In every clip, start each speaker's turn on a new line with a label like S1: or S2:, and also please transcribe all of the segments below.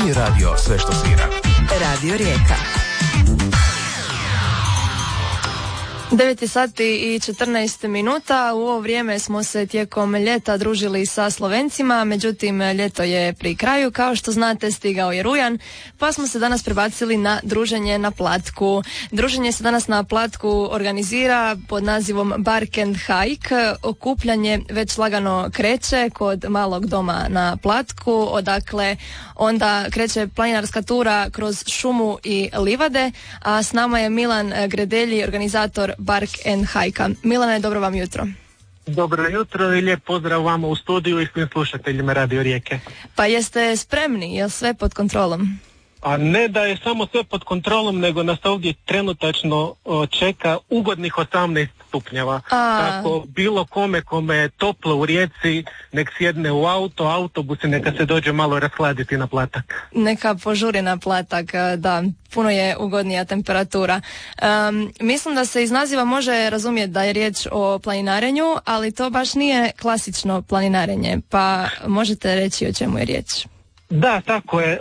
S1: Nije radio sve što svira.
S2: Radio Rijeka.
S3: 9 sati i 14 minuta. U ovo vrijeme smo se tijekom ljeta družili sa Slovencima, međutim ljeto je pri kraju. Kao što znate, stigao je rujan, pa smo se danas prebacili na druženje na Platku. Druženje se danas na Platku organizira pod nazivom Bark and Hike. Okupljanje već lagano kreće kod malog doma na Platku, odakle onda kreće planinarska tura kroz šumu i livade, a s nama je Milan Gredelji, organizator Bark and Hike. Milane, dobro vam jutro.
S4: Dobro jutro i lijep pozdrav vama u studiju i svim slušateljima Radio Rijeke.
S3: Pa jeste spremni, je li sve pod kontrolom?
S4: A ne da je samo sve pod kontrolom, nego nas ovdje trenutačno čeka ugodnih 18 stupnjeva. Tako bilo kome je toplo u Rijeci, nek sjedne u autobus i neka se dođe malo rasladiti na Platak.
S3: Neka požuri na Platak, da, puno je ugodnija temperatura. Mislim da se iz naziva može razumjeti da je riječ o planinarenju, ali to baš nije klasično planinarenje, pa možete reći o čemu je riječ?
S4: Da, tako je.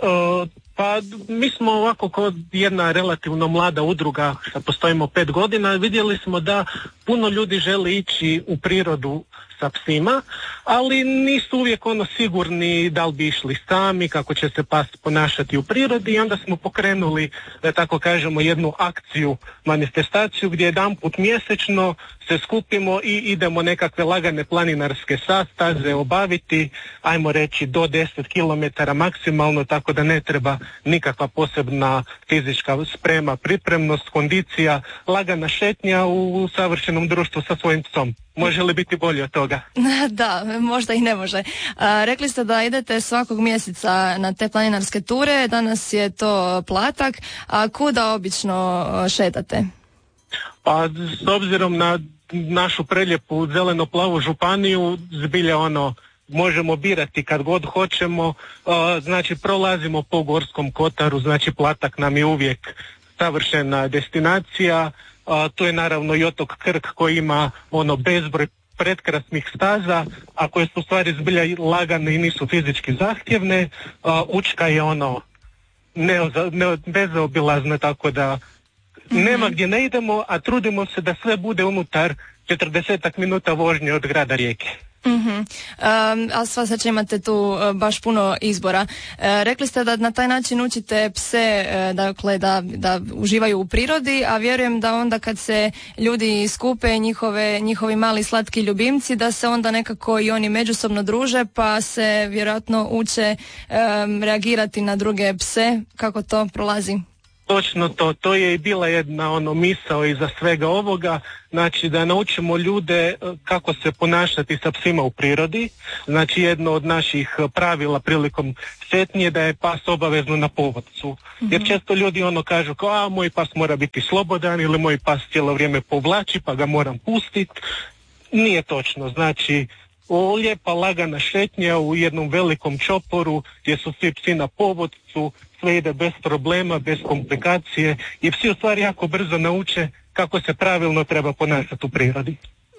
S4: Pa mi smo ovako kao jedna relativno mlada udruga, što postojimo 5 godina, vidjeli smo da puno ljudi želi ići u prirodu sa psima, ali nisu uvijek sigurni da li bi išli sami, kako će se pas ponašati u prirodi, i onda smo pokrenuli, da tako kažemo, jednu akciju, manifestaciju gdje jedanput mjesečno se skupimo i idemo nekakve lagane planinarske staze obaviti, ajmo reći do 10 km maksimalno, tako da ne treba nikakva posebna fizička sprema, pripremnost, kondicija, lagana šetnja u savršenom društvu sa svojim psom. Može li biti bolje od toga?
S3: Da, možda i ne može. Rekli ste da idete svakog mjeseca na te planinarske ture, danas je to Platak, a kuda obično šetate?
S4: Pa s obzirom na našu prelijepu zeleno-plavu županiju, zbilja možemo birati kad god hoćemo, znači prolazimo po Gorskom kotaru, znači Platak nam je uvijek savršena destinacija. Tu je naravno i otok Krk koji ima bezbroj pretkrasnih staza, a koje su u stvari zbilja lagane i nisu fizički zahtjevne. Učka je bezaobilazna, tako da nema gdje ne idemo, a trudimo se da sve bude unutar 40 minuta vožnje od grada Rijeke.
S3: A sva sad imate tu baš puno izbora. Rekli ste da na taj način učite pse, dakle da uživaju u prirodi, a vjerujem da onda kad se ljudi skupe, njihovi mali slatki ljubimci, da se onda nekako i oni međusobno druže, pa se vjerojatno uče reagirati na druge pse. Kako to prolazi?
S4: Točno to je i bila jedna misao iza svega ovoga, znači da naučimo ljude kako se ponašati sa psima u prirodi. Znači jedno od naših pravila prilikom šetnje je da je pas obavezno na povodcu. Jer često ljudi kažu kao moj pas mora biti slobodan ili moj pas cijelo vrijeme povlači pa ga moram pustiti. Nije točno, znači lijepa lagana šetnja u jednom velikom čoporu gdje su svi psi na povodcu, sve ide bez problema, bez komplikacije i psi u stvari jako brzo nauče kako se pravilno treba ponašati u prirodi.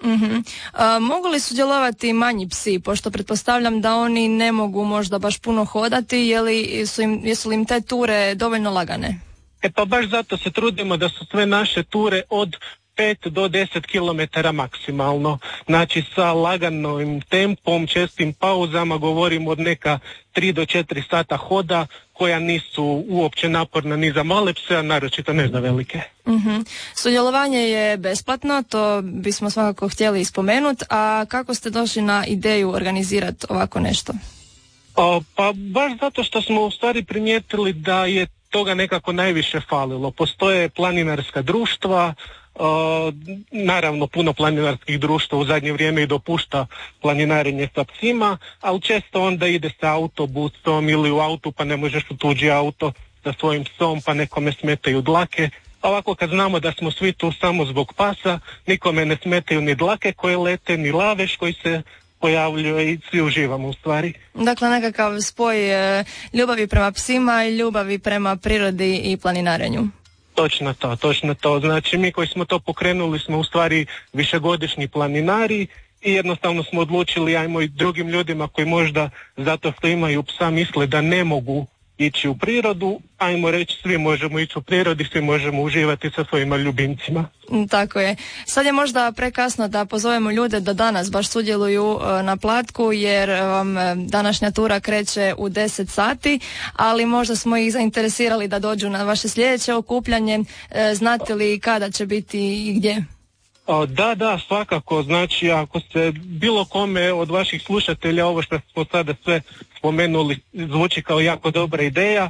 S3: Mogu li sudjelovati manji psi, pošto pretpostavljam da oni ne mogu možda baš puno hodati, jesu li im te ture dovoljno lagane?
S4: Pa baš zato se trudimo da su sve naše ture od 5 do 10 km maksimalno, znači sa laganim tempom, čestim pauzama, govorimo od neka 3 do 4 sata hoda koja nisu uopće naporna ni za male pse, a naročito ne za velike.
S3: Sudjelovanje je besplatno, to bismo svakako htjeli spomenuti, a kako ste došli na ideju organizirati ovako nešto?
S4: Pa baš zato što smo u stvari primijetili da je toga nekako najviše falilo. Postoje planinarska društva, naravno puno planinarskih društva u zadnje vrijeme i dopušta planinarenje sa psima, ali često onda ide sa autobusom ili u autu pa ne možeš u tuđi auto sa svojim psom pa nekome smetaju dlake. Ovako kad znamo da smo svi tu samo zbog pasa, nikome ne smetaju ni dlake koje lete, ni laveš koji se pojavljuje i svi uživamo u stvari.
S3: Dakle, nekakav spoj ljubavi prema psima i ljubavi prema prirodi i planinarenju.
S4: Točno to. Znači mi koji smo to pokrenuli smo u stvari višegodišnji planinari i jednostavno smo odlučili ajmo i drugim ljudima koji možda zato što imaju psa misle da ne mogu ići u prirodu, ajmo reći svi možemo ići u prirodi, svi možemo uživati sa svojima ljubimcima.
S3: Tako je. Sad je možda prekasno da pozovemo ljude da danas baš sudjeluju na Platku, jer vam današnja tura kreće u 10 sati, ali možda smo ih zainteresirali da dođu na vaše sljedeće okupljanje. Znate li kada će biti i gdje?
S4: Da, svakako. Znači, ako se bilo kome od vaših slušatelja ovo što smo sada sve spomenuli zvuči kao jako dobra ideja,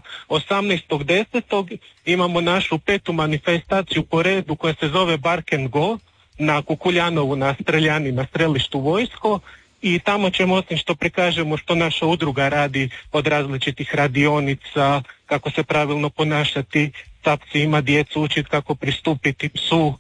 S4: 18.10. imamo našu 5. manifestaciju po redu koja se zove Bark and Go na Kukuljanovu na Streljani na strelištu Vojsko, i tamo ćemo, osim što prikažemo što naša udruga radi od različitih radionica, kako se pravilno ponašati sa psima, djecu učiti kako pristupiti psu,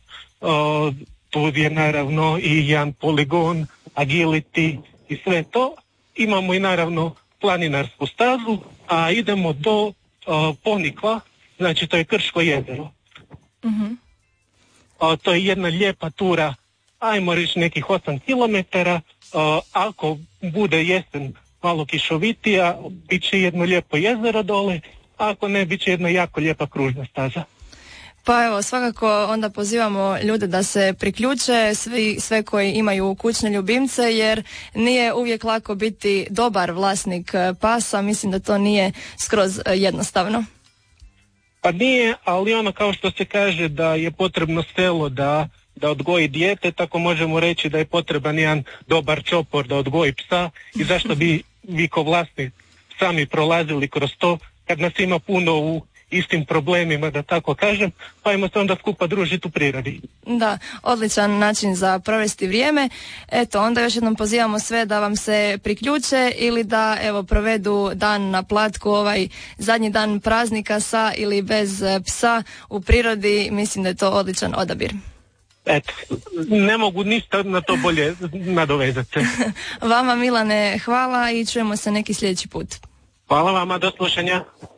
S4: tu je naravno i jedan poligon, agility i sve to. Imamo i naravno planinarsku stazu, a idemo do Ponikva, znači to je Krško jezero.
S3: Mm-hmm.
S4: To je jedna lijepa tura, ajmo reći nekih 8 km, ako bude jesen malo kišovitija, bit će jedno lijepo jezero dole, a ako ne, bit će jedna jako lijepa kružna staza.
S3: Pa evo, svakako onda pozivamo ljude da se priključe, sve koji imaju kućne ljubimce, jer nije uvijek lako biti dobar vlasnik pasa, mislim da to nije skroz jednostavno.
S4: Pa nije, ali ono kao što se kaže da je potrebno selo da odgoji dijete, tako možemo reći da je potreban jedan dobar čopor da odgoji psa, i zašto bi vi ko vlasnik sami prolazili kroz to kad nas ima puno u istim problemima, da tako kažem, pa ajmo se onda skupa družiti u prirodi.
S3: Da, odličan način za provesti vrijeme. Eto, onda još jednom pozivamo sve da vam se priključe ili da evo provedu dan na Platku, ovaj zadnji dan praznika sa ili bez psa u prirodi. Mislim da je to odličan odabir.
S4: Eto, ne mogu ništa na to bolje nadovezati.
S3: Vama, Milane, hvala i čujemo se neki sljedeći put.
S4: Hvala vama, do slušanja.